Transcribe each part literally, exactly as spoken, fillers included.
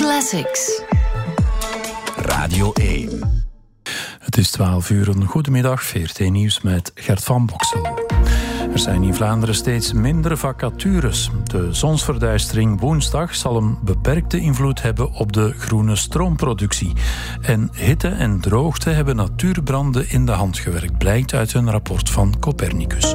Classics. Radio één. Het is twaalf uur, een goedemiddag, V R T Nieuws met Gert van Boksel. Er zijn in Vlaanderen steeds minder vacatures. De zonsverduistering woensdag zal een beperkte invloed hebben op de groene stroomproductie. En hitte en droogte hebben natuurbranden in de hand gewerkt, blijkt uit een rapport van Copernicus.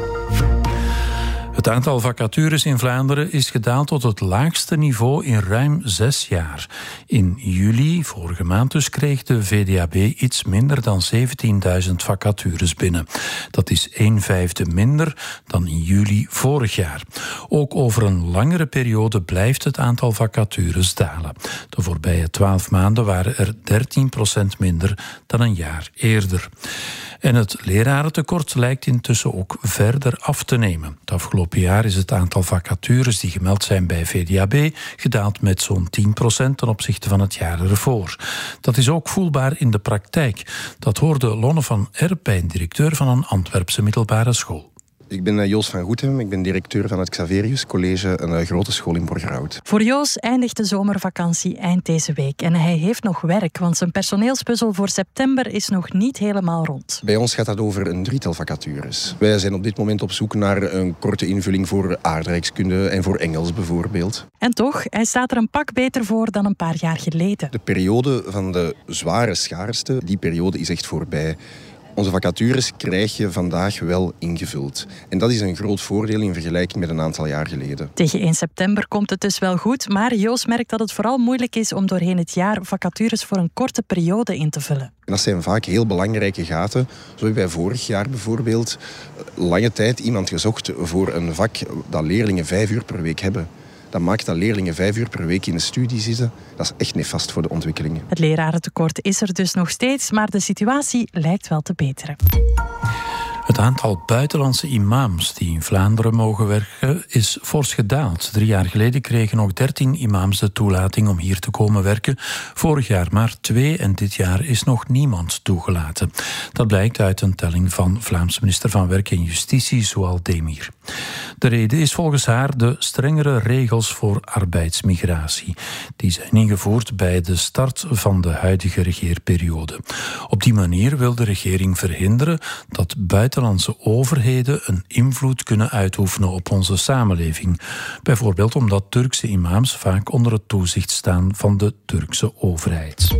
Het aantal vacatures in Vlaanderen is gedaald tot het laagste niveau in ruim zes jaar. In juli, vorige maand dus, kreeg de V D A B iets minder dan zeventienduizend vacatures binnen. Dat is een vijfde minder dan in juli vorig jaar. Ook over een langere periode blijft het aantal vacatures dalen. De voorbije twaalf maanden waren er dertien procent minder dan een jaar eerder. En het lerarentekort lijkt intussen ook verder af te nemen. Het afgelopen jaar is het aantal vacatures die gemeld zijn bij V D A B gedaald met zo'n tien procent ten opzichte van het jaar ervoor. Dat is ook voelbaar in de praktijk. Dat hoorde Lonne van Erpijn, directeur van een Antwerpse middelbare school. Ik ben Joos van Goethem, ik ben directeur van het Xaverius College, een grote school in Borgerhout. Voor Joos eindigt de zomervakantie eind deze week en hij heeft nog werk, want zijn personeelspuzzel voor september is nog niet helemaal rond. Bij ons gaat dat over een drietal vacatures. Wij zijn op dit moment op zoek naar een korte invulling voor aardrijkskunde en voor Engels bijvoorbeeld. En toch, hij staat er een pak beter voor dan een paar jaar geleden. De periode van de zware schaarste, die periode is echt voorbij. Onze vacatures krijg je vandaag wel ingevuld. En dat is een groot voordeel in vergelijking met een aantal jaar geleden. Tegen één september komt het dus wel goed, maar Joos merkt dat het vooral moeilijk is om doorheen het jaar vacatures voor een korte periode in te vullen. En dat zijn vaak heel belangrijke gaten. Zo hebben wij vorig jaar bijvoorbeeld lange tijd iemand gezocht voor een vak dat leerlingen vijf uur per week hebben. Dat maakt dat leerlingen vijf uur per week in de studie zitten. Dat is echt nefast voor de ontwikkelingen. Het lerarentekort is er dus nog steeds, maar de situatie lijkt wel te beteren. Het aantal buitenlandse imams die in Vlaanderen mogen werken is fors gedaald. Drie jaar geleden kregen nog dertien imams de toelating om hier te komen werken. Vorig jaar maar twee en dit jaar is nog niemand toegelaten. Dat blijkt uit een telling van Vlaams minister van Werk en Justitie, Zoual Demir. De reden is volgens haar de strengere regels voor arbeidsmigratie. Die zijn ingevoerd bij de start van de huidige regeerperiode. Op die manier wil de regering verhinderen dat buitenlandse overheden een invloed kunnen uitoefenen op onze samenleving. Bijvoorbeeld omdat Turkse imams vaak onder het toezicht staan van de Turkse overheid.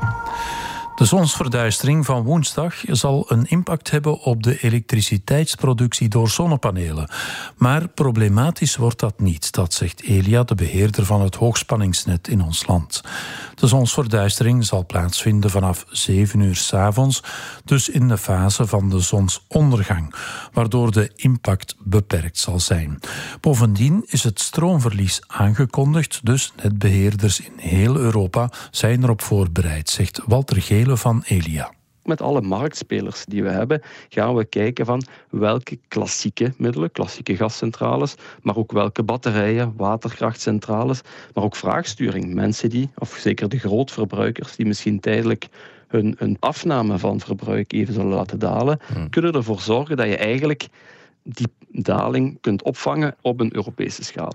De zonsverduistering van woensdag zal een impact hebben op de elektriciteitsproductie door zonnepanelen. Maar problematisch wordt dat niet, dat zegt Elia, de beheerder van het hoogspanningsnet in ons land. De zonsverduistering zal plaatsvinden vanaf zeven uur 's avonds, dus in de fase van de zonsondergang, waardoor de impact beperkt zal zijn. Bovendien is het stroomverlies aangekondigd, dus netbeheerders in heel Europa zijn erop voorbereid, zegt Walter Gele van Elia. Met alle marktspelers die we hebben, gaan we kijken van welke klassieke middelen, klassieke gascentrales, maar ook welke batterijen, waterkrachtcentrales, maar ook vraagsturing. Mensen die, of zeker de grootverbruikers, die misschien tijdelijk hun, hun afname van verbruik even zullen laten dalen, hmm. kunnen ervoor zorgen dat je eigenlijk die daling kunt opvangen op een Europese schaal.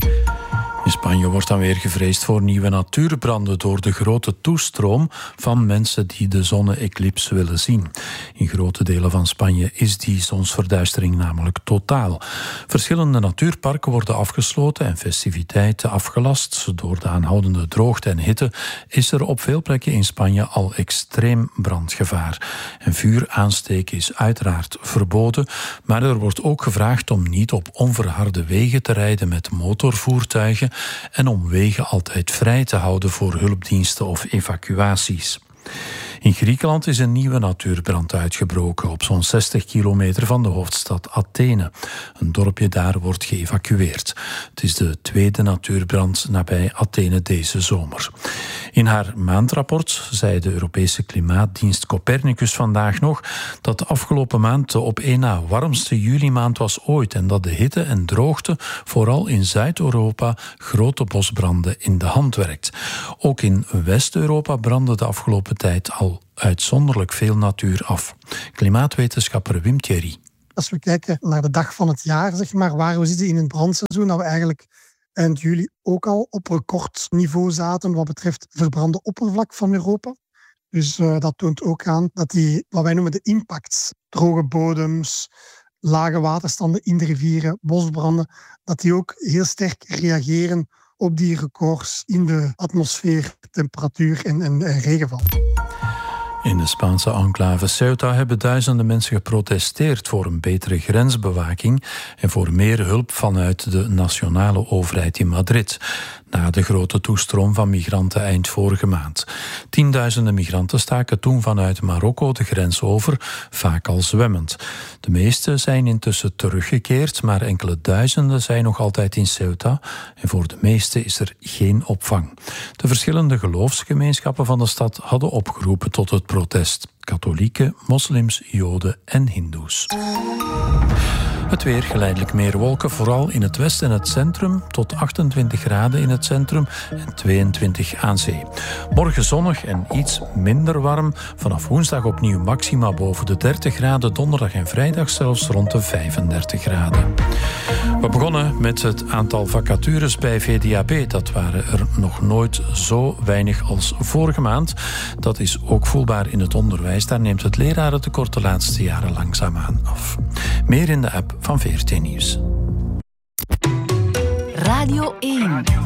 In Spanje wordt dan weer gevreesd voor nieuwe natuurbranden door de grote toestroom van mensen die de zonne-eclips willen zien. In grote delen van Spanje is die zonsverduistering namelijk totaal. Verschillende natuurparken worden afgesloten en festiviteiten afgelast. Door de aanhoudende droogte en hitte is er op veel plekken in Spanje al extreem brandgevaar. En vuur aansteken is uiteraard verboden, maar er wordt ook gevraagd om niet op onverharde wegen te rijden met motorvoertuigen en om wegen altijd vrij te houden voor hulpdiensten of evacuaties. In Griekenland is een nieuwe natuurbrand uitgebroken op zo'n zestig kilometer van de hoofdstad Athene. Een dorpje daar wordt geëvacueerd. Het is de tweede natuurbrand nabij Athene deze zomer. In haar maandrapport zei de Europese klimaatdienst Copernicus vandaag nog dat de afgelopen maand de op één na warmste juli-maand was ooit en dat de hitte en droogte vooral in Zuid-Europa grote bosbranden in de hand werkt. Ook in West-Europa brandde de afgelopen tijd al uitzonderlijk veel natuur af. Klimaatwetenschapper Wim Thierry. Als we kijken naar de dag van het jaar, zeg maar, waar we zitten in het brandseizoen, dat we eigenlijk eind juli ook al op recordniveau zaten wat betreft verbrande oppervlak van Europa. Dus uh, dat toont ook aan dat die, wat wij noemen de impacts, droge bodems, lage waterstanden in de rivieren, bosbranden, dat die ook heel sterk reageren op die records in de atmosfeer, temperatuur en, en, en regenval. In de Spaanse enclave Ceuta hebben duizenden mensen geprotesteerd voor een betere grensbewaking en voor meer hulp vanuit de nationale overheid in Madrid, na de grote toestroom van migranten eind vorige maand. Tienduizenden migranten staken toen vanuit Marokko de grens over, vaak al zwemmend. De meeste zijn intussen teruggekeerd, maar enkele duizenden zijn nog altijd in Ceuta en voor de meeste is er geen opvang. De verschillende geloofsgemeenschappen van de stad hadden opgeroepen tot het protest. Katholieken, moslims, joden en hindoes. Het weer, geleidelijk meer wolken, vooral in het westen en het centrum, tot achtentwintig graden in het centrum en tweeëntwintig aan zee. Morgen zonnig en iets minder warm. Vanaf woensdag opnieuw maxima boven de dertig graden, donderdag en vrijdag zelfs rond de vijfendertig graden. We begonnen met het aantal vacatures bij V D A B. Dat waren er nog nooit zo weinig als vorige maand. Dat is ook voelbaar in het onderwijs. Daar neemt het lerarentekort de laatste jaren langzaamaan af. Meer in de app van V R T Nieuws. Radio één.